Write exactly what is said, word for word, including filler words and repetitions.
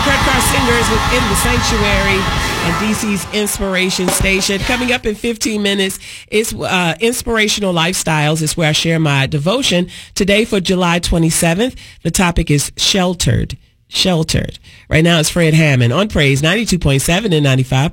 The Kurt Carr Singers within the Sanctuary and D C's Inspiration Station. Coming up in fifteen minutes is uh, Inspirational Lifestyles. It's where I share my devotion. Today for July twenty-seventh, the topic is sheltered. Sheltered. Right now it's Fred Hammond on Praise ninety-two point seven and ninety-five.